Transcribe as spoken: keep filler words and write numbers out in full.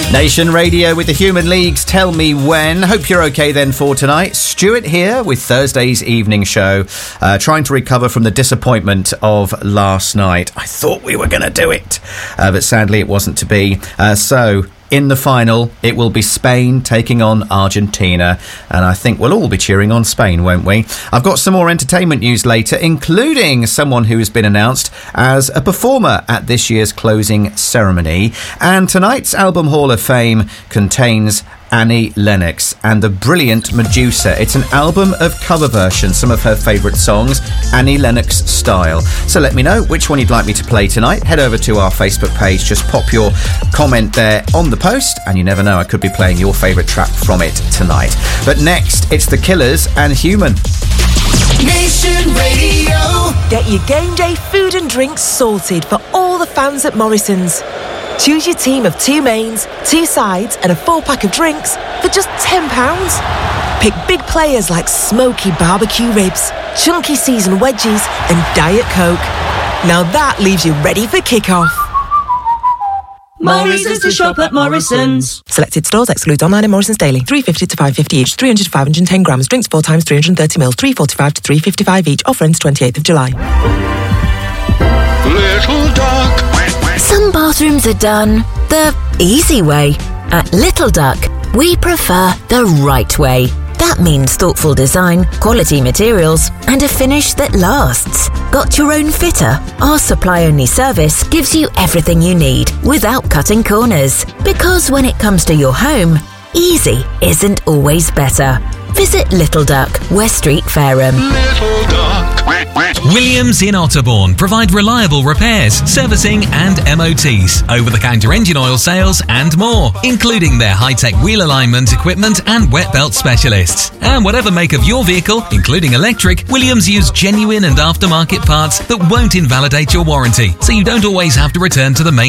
Nation Radio with the Human League's Tell Me When. Hope you're okay then for tonight. Stuart here with Thursday's evening show, uh, trying to recover from the disappointment of last night. I thought we were going to do it, uh, but sadly it wasn't to be. Uh, so... In the final, it will be Spain taking on Argentina, and I think we'll all be cheering on Spain, won't we? I've got some more entertainment news later, including someone who has been announced as a performer at this year's closing ceremony. And tonight's Album Hall of Fame contains Annie Lennox and the brilliant Medusa. It's an album of cover versions, some of her favourite songs, Annie Lennox style. So let me know which one you'd like me to play tonight. Head over to our Facebook page, just pop your comment there on the post, and you never know, I could be playing your favourite track from it tonight. But next, it's The Killers and Human. Nation Radio. Get your game day food and drinks sorted for all the fans at Morrison's. Choose your team of two mains, two sides and a four-pack of drinks for just ten pounds. Pick big players like smoky barbecue ribs, chunky seasoned wedgies and Diet Coke. Now that leaves you ready for kick-off. Morrison's to shop at Morrison's. Selected stores exclude online and Morrison's daily. three fifty to five fifty each, three hundred to five hundred ten grams. Drinks four times three hundred thirty mils, three forty-five to three fifty-five each. Offer ends twenty-eighth of July. Little Duck. Some bathrooms are done the easy way. At Little Duck, we prefer the right way. That means thoughtful design, quality materials, and a finish that lasts. Got your own fitter? Our supply-only service gives you everything you need without cutting corners. Because when it comes to your home, easy isn't always better. Visit Little Duck, West Street, Fareham. Little Duck. Williams in Otterbourne provide reliable repairs, servicing and M O Ts, over-the-counter engine oil sales and more, including their high-tech wheel alignment equipment and wet belt specialists. And whatever make of your vehicle, including electric, Williams use genuine and aftermarket parts that won't invalidate your warranty, so you don't always have to return to the main